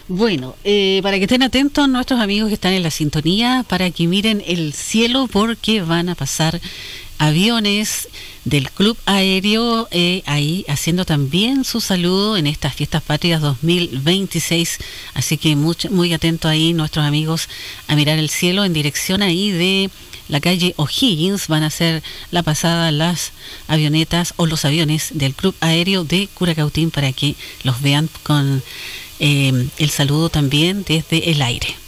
Bueno, para que estén atentos nuestros amigos que están en la sintonía, para que miren el cielo porque van a pasar aviones del Club Aéreo ahí haciendo también su saludo en estas fiestas patrias 2026, así que muy atento ahí nuestros amigos a mirar el cielo en dirección ahí de la calle O'Higgins. Van a hacer la pasada las avionetas o los aviones del Club Aéreo de Curacautín para que los vean con el saludo también desde el aire.